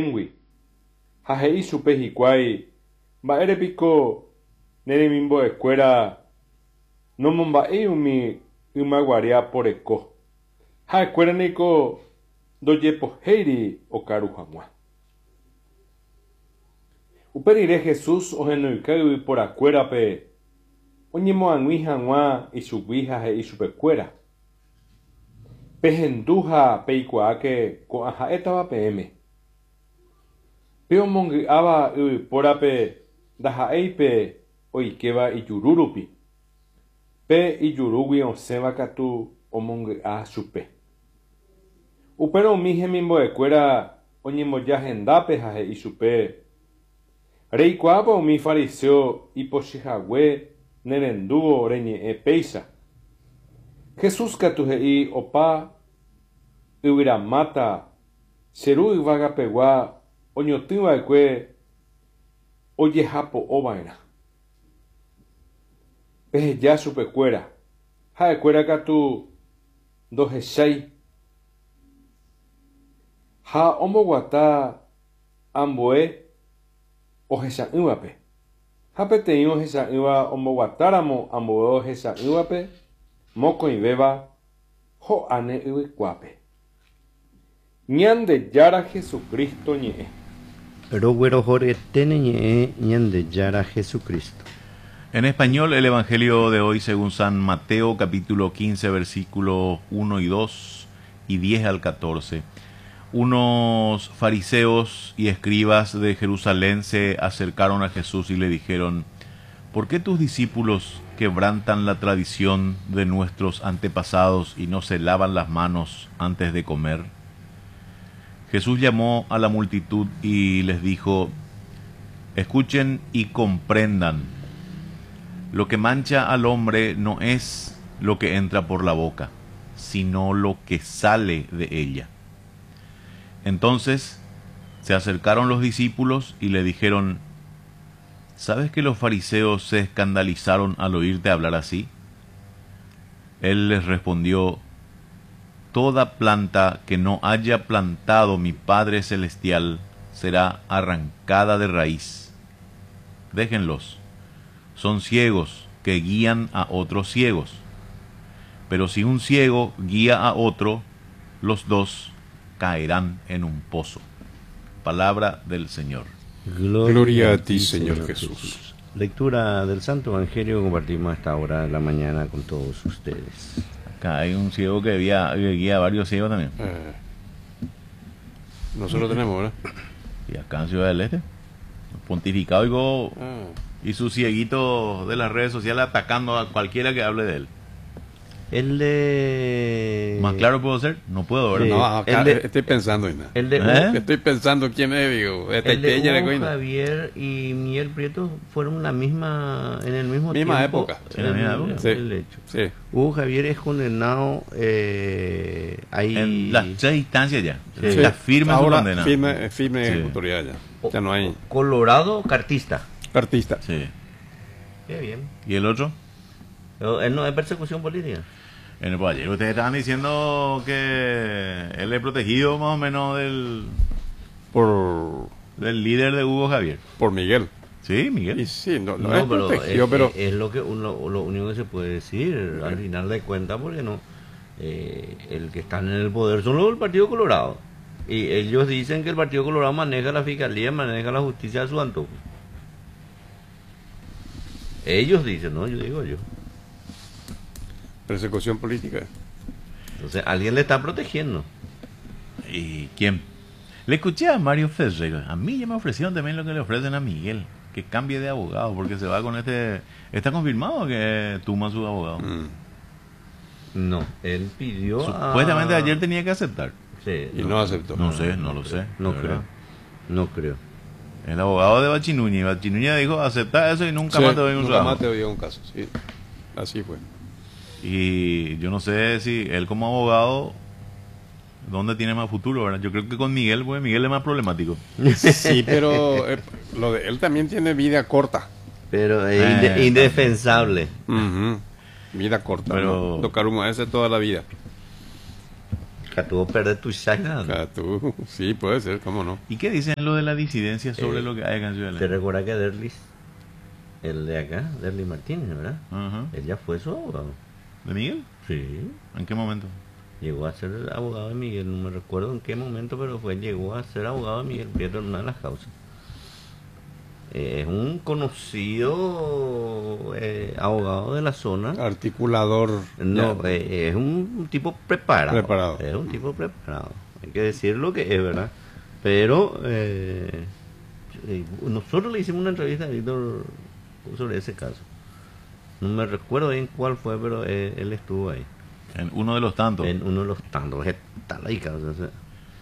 upéngui. Ha he'i chupe hikuái mba'érepiko neremimbo'ekuéra nomomba'e umi ymaguaria poreko. Ha'ekuéra niko ndojepohéiri okaru hag̃ua. Uperire Jesús ohenoikágui yvyporakuérape oñemoãgui hag̃ua ichugui ha he'i chupekuéra. Pehendu ha peikuaáke ko'ãha'étava peẽme. Pe omongy'áva yvypórape ndaha'éipe oikeva ijurúrupi. Pe ijurúgui osẽva katu omongy'a chupe. Upérõ umi hemimbo'ekuéra oñembojahendápe ha he'i chupe. Reikuaápa umi fariseo ipochyhague nerendúvo reñe'ẽ péicha. Jesús katu he'i opa yvyramáta cheru yvagapegua oñotỹva'ekue ojehapo'ova'erã. Peheja chupekuéra. Ha'ekuéra katu ndohechái. Ha omboguata ambue ohecha'ỹvape. Ha peteĩ ohecha'ỹva omboguatáramo ambue ohecha'ỹvape mokõivéva ho'áne yvykuápe. Ñandejára Jesucristo ñe'ẽ. Roguerohoretene ñe'ẽ ñandejára Jesucristo. En español, el Evangelio de hoy según San Mateo, capítulo 15, versículos 1 y 2 y 10 al 14. Unos fariseos y escribas de Jerusalén se acercaron a Jesús y le dijeron: ¿por qué tus discípulos quebrantan la tradición de nuestros antepasados y no se lavan las manos antes de comer? Jesús llamó a la multitud y les dijo: escuchen y comprendan. Lo que mancha al hombre no es lo que entra por la boca, sino lo que sale de ella. Entonces se acercaron los discípulos y le dijeron: ¿sabes que los fariseos se escandalizaron al oírte hablar así? Él les respondió: toda planta que no haya plantado mi Padre Celestial será arrancada de raíz. Déjenlos. Son ciegos que guían a otros ciegos. Pero si un ciego guía a otro, los dos caerán en un pozo. Palabra del Señor. Gloria a ti, Señor Jesús. Lectura del Santo Evangelio compartimos a esta hora de la mañana con todos ustedes. Acá hay un ciego que guía a varios ciegos también. Nosotros tenemos, ¿verdad? Y acá en Ciudad del Este, pontificado y su cieguito de las redes sociales atacando a cualquiera que hable de él. El de... ¿Más claro puedo ser? No puedo, ¿verdad? Sí. No, acá estoy pensando en nada. El de Estoy pensando quién es, digo. el de Hugo Javier y Miguel Prieto fueron en el misma Misma tiempo, época. en el mismo Sí. el hecho. Sí. Hugo Javier es condenado ahí En las 3 instancias ya. Sí. Está firme su Ahora condena. firme Sí. autoridad ya. Ya no hay Colorado cartista. artista. Sí. Qué bien. ¿Y el otro? Pero él no es persecución política. En el ayer ustedes estaban diciendo que él es protegido más o menos del líder de Hugo Javier. Por Miguel. Sí, Miguel. Y sí, no No, es pero protegido, pero es lo que lo único que se puede decir al final de cuentas, porque no el que están en el poder son los del Partido Colorado, y ellos dicen que el Partido Colorado maneja la fiscalía, maneja la justicia a su antojo. Ellos dicen, no, yo digo yo. persecución política. Entonces alguien le está protegiendo. ¿Y quién? Le escuché a Mario Ferreira. A mí ya me ofrecieron también lo que le ofrecen a Miguel, que cambie de abogado, porque se va con este... Está confirmado que Tuma su abogado. No, él pidió Supuestamente ayer tenía que aceptar. Sí, Y no aceptó. No sé, no lo sé. No de creo. verdad. No creo. El abogado de Bachinuña. Y Bachinuña dijo: acepta eso y nunca Sí, más te doy un nunca trabajo. más te doy un caso. Sí. Así fue. Y yo no sé si él como abogado, ¿dónde tiene más futuro, verdad? Yo creo que con Miguel, pues Miguel es más problemático. Sí, pero lo de él también tiene vida corta. Pero es indefensable. Ujú. Vida corta. Pero- ¿no? Tocar un maestro toda la vida. Catuvo perder tu shaila. Catú, sí, puede ser, cómo no. ¿Y qué dicen lo de la disidencia sobre lo que hay acá en Ciudad ¿Te Alegre? recuerdas que Derlis, el de acá, Derlis Martínez, ¿verdad? Ajá. Él ya fue su abogado. ¿De Miguel? Sí. ¿En qué momento? Llegó a ser el abogado de Miguel, no me recuerdo en qué momento, pero llegó a ser abogado de Miguel Prieto en una de las causas. Es un conocido abogado de la zona. Articulador. No, ya. es un tipo preparado. Preparado. Es un tipo preparado. Hay que decir lo que es, ¿verdad? Pero nosotros le hicimos una entrevista a Víctor sobre ese caso. No me recuerdo bien cuál fue, pero él estuvo ahí. En uno de los tantos. En uno de los tantos. Está la hija, o sea,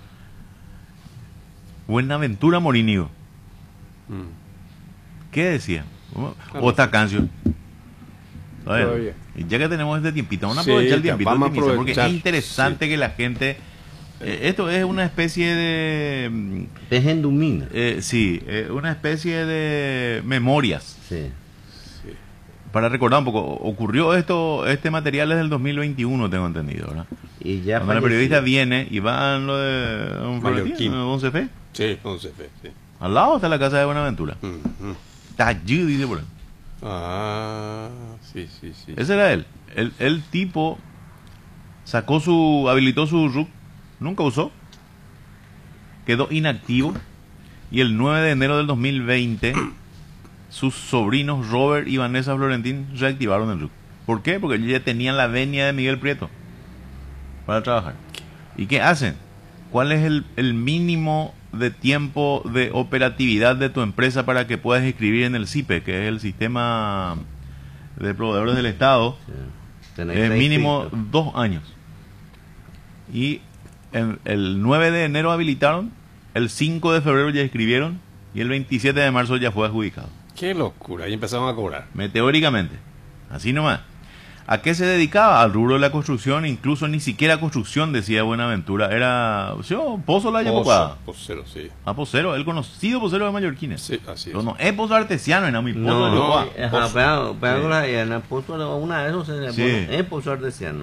Buenaventura Morínigo. Mm. ¿Qué decía? Otra canción. Todavía. Y ya que tenemos este tiempito, vamos a Sí, aprovechar el tiempito, vamos a optimizar, porque aprovechar, es interesante que la gente... esto es una especie de... es endumina. sí, una especie de memorias. Sí. Para recordar un poco, ocurrió este material es del 2021, tengo entendido, ¿verdad? Y ya Cuando el falleció. periodista viene y va en lo de Don Mallorquín. Florentín, Don Cefe, Sí, 11F, sí. al lado está la casa de Buenaventura. Mm, mm. Está allí, dice por ahí. Ah, sí. Ese era él. El tipo habilitó su RUC, nunca usó, quedó inactivo y el 9 de enero del 2020 sus sobrinos Robert y Vanessa Florentín reactivaron el RUC. ¿Por qué? Porque ellos ya tenían la venia de Miguel Prieto para trabajar. ¿Y qué hacen? ¿Cuál es el mínimo de tiempo de operatividad de tu empresa para que puedas inscribir en el SIPE, que es el sistema de proveedores del Estado? Sí. Tenés Es seis mínimo pistas. 2 años. Y el 9 de enero habilitaron, el 5 de febrero ya escribieron y el 27 de marzo ya fue adjudicado. Qué locura, ahí empezamos a cobrar. Meteóricamente. Así nomás. ¿A qué se dedicaba? Al rubro de la construcción, incluso ni siquiera construcción, decía Buenaventura. Era pozo la Yapocuada. Posero, sí. A Posero, el conocido Posero de Mallorquines. Sí, así es. Pero no es pozo artesiano, era muy pozo No, de no, Yapocuá. pegado con la Diana, puso una de esos Sí. es pozo artesiano.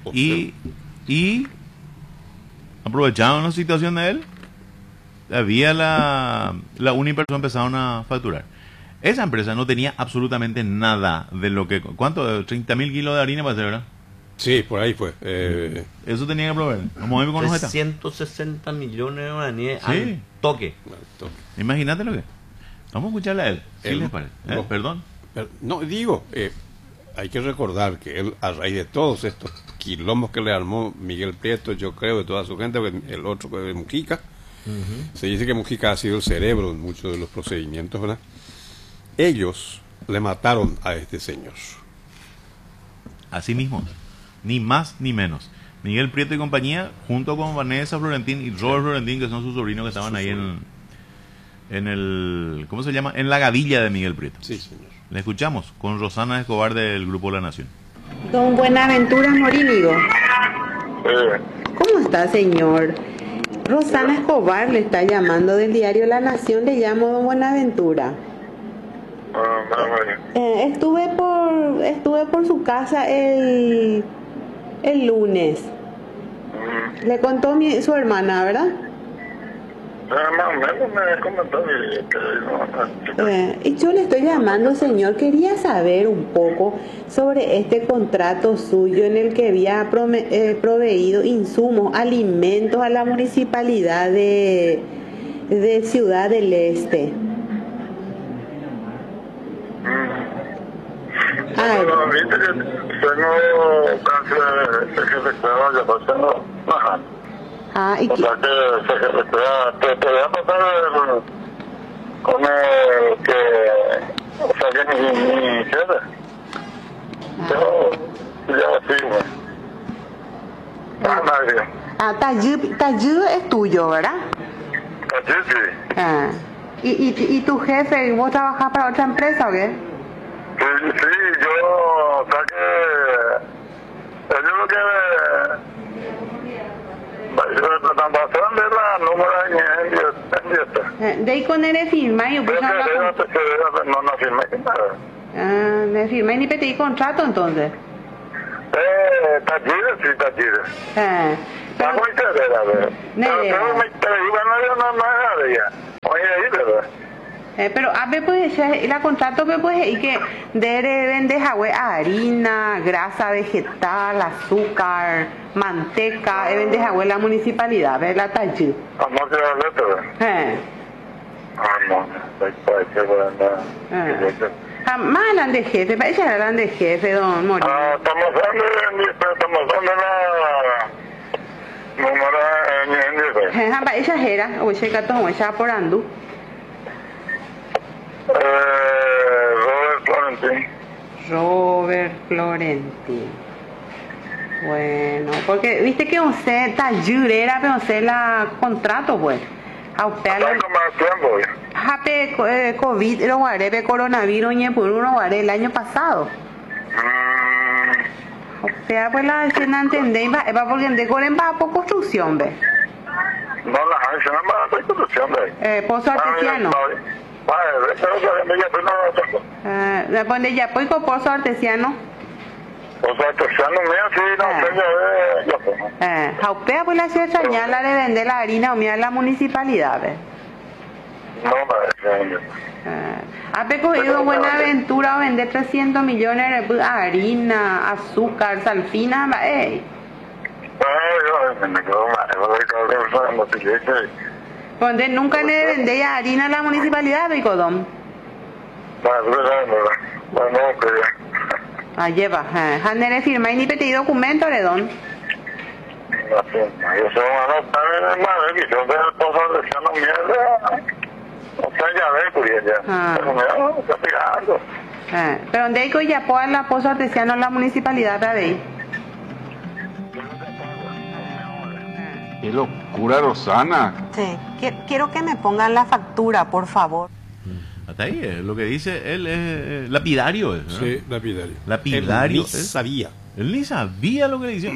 Y aprovecharon la situación de él. Había la Uniperso empezaron a facturar. Esa empresa no tenía absolutamente nada de lo que... ¿Cuánto? 30.000 kilos de harina para hacer, ¿verdad? Sí, por ahí fue. Eso tenía que proveer. Vamos a ver con los 360 millones de guaraníes Sí. al toque. Imagínate lo que... Vamos a escucharle a él. ¿Qué Él- le parece? no. Perdón. No, digo, hay que recordar que él, a raíz de todos estos quilombos que le armó Miguel Prieto, yo creo, de toda su gente, el otro de Mujica, se dice que Mujica ha sido el cerebro en muchos de los procedimientos, ¿verdad? Ellos le mataron a este señor. Así mismo. Ni más ni menos. Miguel Prieto y compañía, junto con Vanessa Florentín y Robert Florentín, que son sus sobrinos que estaban ahí en el... ¿Cómo se llama? En la gavilla de Miguel Prieto. Sí, señor. Le escuchamos con Rosana Escobar del Grupo La Nación. Don Buenaventura Morínigo. ¿Cómo está, señor? Rosana Escobar le está llamando del diario La Nación. Le llamo don Buenaventura. Estuve por su casa el lunes. Le contó su hermana, ¿verdad? Y yo le estoy llamando, señor. Quería saber un poco sobre este contrato suyo en el que había proveído insumos, alimentos a la municipalidad de Ciudad del Este. Ay, y O que, sea que te voy a pasar con el que, o sea que mi jefe. Yo ya firme. Tayú es tuyo, ¿verdad? Así sí. ¿Y tu jefe, vos trabajás para otra empresa o qué? Sí, yo, o sea que ellos lo que representación de la número en De ahí con él firma y pues no firmé nada. le firma y ni pedí contrato entonces. Tallira, sí, Tallira. Pero, Muy terera, ¿verdad? Nerera. Pero me interesa, no es nada de ella. Oye, ahí, ¿verdad? pero a ver pues la contrato pues y que debe vender harina, grasa vegetal, azúcar, manteca, vende la municipalidad, ver la Tallira. Vamos a hacer la letra, ¿verdad? No, puede ser, ¿verdad? Jamás hablan de jefe, para ella hablan de jefe, don Moreno. Estamos hablando de la... Número en Para ella era, o ella gato, o ella por andu. Robert Florentín. Robert Florentín. Bueno, porque viste que usted Tallira era, pero usted la contrato, pues. A usted la... Más tiempo, ya. Jape COVID, lo guardé de coronavirus, y por uno guardé el año pasado. O sea, pues la escena entendéis, va porque de Coren va por construcción, ve. No, la gente no va por construcción, ve. Pozo artesiano. Después de ya, pues con pozo artesiano. Pozo artesiano, mira, sí, no, tengo, ya, Jaupea, pues la se señala de vender la harina o mira la municipalidad, ve. No, parece. ¿Ha cogido Buenaventura a vender 300 millones de harina, azúcar, salfina? Donde nunca le vendéis harina a la municipalidad, Bicodón. Lleva. ¿Han firma y ni pedí documento, Redón? Yo soy una nota de madre, que yo veo el pozo artesiano mierda. O sea, ya ve, pues ya. Pero mira, está tirando. Pero ¿dónde hay que ya poner la pozo artesiano en la municipalidad, ¿verdad? Qué locura, Rosana. Sí. Quiero que me pongan la factura, por favor. Hasta ahí es lo que dice él, es lapidario. ¿No? Sí, lapidario. Lapidario. Él ni sabía. Él ni sabía lo que le decía.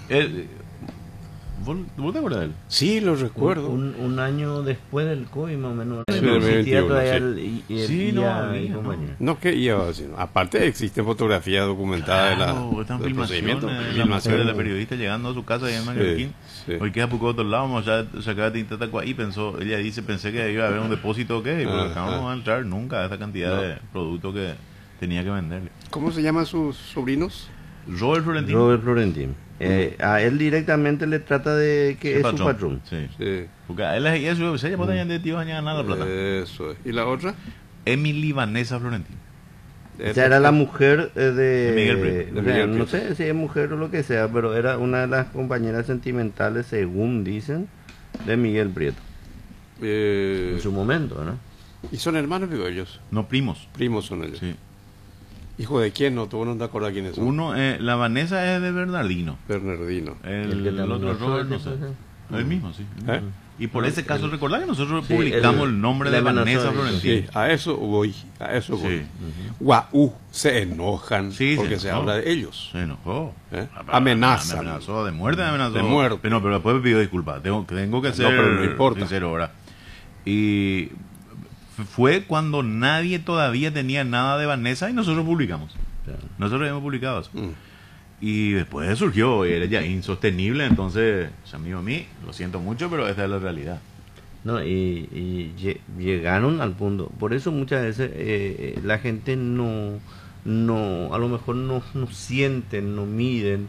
¿Vos te acuerdas de él? Sí, lo recuerdo. Un año después del COVID, más o menos. Sí, No existía 2021, todavía sí. el No IA había, y no. compañía. No, que iba a decir. Aparte existen fotografías documentadas Están del procedimiento. la mujer de la periodista llegando a su casa allá en Mangalquín. Sí. Hoy queda poco otro lado, vamos a sacar tinta ahí, ella dice, pensé que iba a haber un depósito que y pues acá no vamos a entrar nunca a esta cantidad de productos que tenía que venderle. ¿Cómo se llaman sus sobrinos? Robert Florentín. Robert Florentín. A él directamente le trata de que es su patrón. Sí. Sí. Porque a él es eso, se llama de tío ganar la plata. Eso es. ¿Y la otra? Emily Vanessa Florentín. O sea, era la mujer de Miguel Prieto. o sea, no sé si es mujer o lo que sea, pero era una de las compañeras sentimentales, según dicen, de Miguel Prieto. En su momento, ¿no? ¿Y son hermanos, digo ellos? No, primos. Primos son ellos. Sí. ¿Hijo de quién? No, tú no te acuerdas quiénes son. Uno, la Vanessa es de Bernardino. Bernardino. El otro Robert, no sé. El mismo, sí. ¿Eh? Y por ese caso, recordad que nosotros Sí, publicamos el nombre de Vanessa Florentín. Sí, a eso voy. Sí. Guau, se enojan Sí, porque se se enojó. habla de ellos. Se enojó. Amenaza. Me amenazó, de muerte me amenazó. De muerte. Pero después me pidió disculpas. Tengo que ser pero no importa. sincero ahora. Y fue cuando nadie todavía tenía nada de Vanessa y nosotros publicamos. Nosotros habíamos publicado eso. Y después surgió, era ya insostenible, entonces, amigo a mí, lo siento mucho, pero esta es la realidad. No, y llegaron al punto. Por eso muchas veces la gente no a lo mejor no sienten, no miden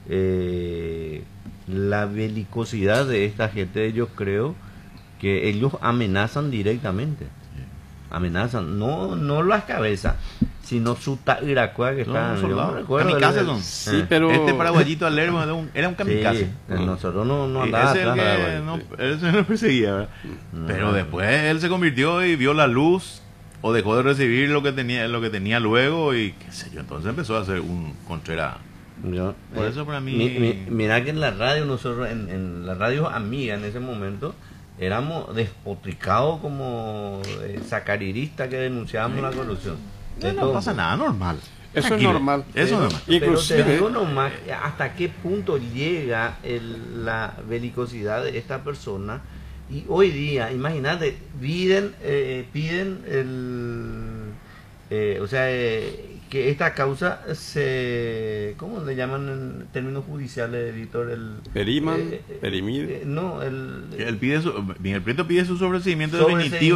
la belicosidad de esta gente. Yo creo que ellos amenazan directamente. Amenazan, no las cabezas, sino su tairacua que está. Kamikaze son. Sí, pero Este paraguayito Alermo era un kamikaze. Sí, nosotros no Y andaba ese es el atrás, que él se lo perseguía, ¿verdad? Pero después él se convirtió y vio la luz o dejó de recibir lo que tenía luego y qué sé yo, entonces empezó a hacer un Contreras. Por eso para mí mira que en la radio, nosotros en la radio amiga en ese momento éramos despotricados como sacariristas que denunciábamos la corrupción. no pasa nada, normal. eso Tranquilo. es normal. Eso es normal. Pero te Inclusive, digo nomás hasta qué punto llega la belicosidad de esta persona. Y hoy día, imagínate, piden que esta causa se, ¿cómo le llaman en términos judiciales, editor? Periman, perimir. No, Miguel Prieto pide su sobreseimiento Sobreseimiento definitivo